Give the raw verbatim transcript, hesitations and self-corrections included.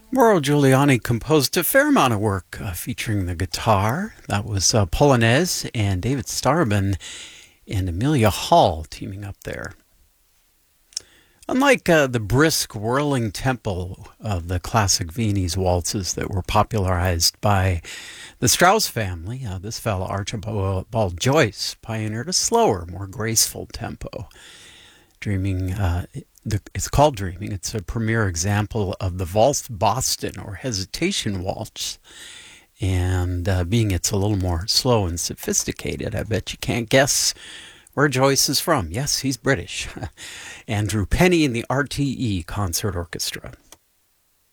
Mauro Giuliani composed a fair amount of work uh, featuring the guitar. That was uh, Polonaise and David Starobin and Amelia Hall teaming up there. Unlike uh, the brisk, whirling tempo of the classic Viennese waltzes that were popularized by the Strauss family, uh, this fellow Archibald Joyce pioneered a slower, more graceful tempo. Dreaming, uh, the, it's called Dreaming. It's a premier example of the Valse Boston or hesitation waltz. And uh, being it's a little more slow and sophisticated, I bet you can't guess where Joyce is from. Yes, he's British. Andrew Penny and the R T E Concert Orchestra.